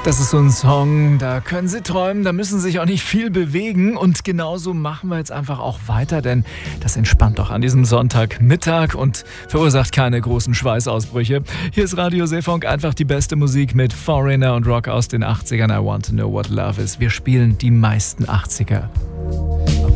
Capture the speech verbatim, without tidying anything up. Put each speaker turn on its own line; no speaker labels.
Das ist so ein Song, da können Sie träumen, da müssen Sie sich auch nicht viel bewegen. Und genauso machen wir jetzt einfach auch weiter, denn das entspannt doch an diesem Sonntagmittag und verursacht keine großen Schweißausbrüche. Hier ist Radio Seefunk, einfach die beste Musik mit Foreigner und Rock aus den achtzigern. I want to know what love is. Wir spielen die meisten achtziger.